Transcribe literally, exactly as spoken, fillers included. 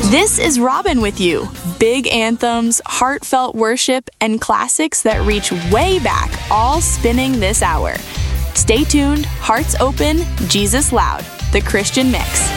This is Robin with you. Big anthems, heartfelt worship, and classics that reach way back, all spinning this hour. Stay tuned, hearts open, Jesus loud, the Christian Mix.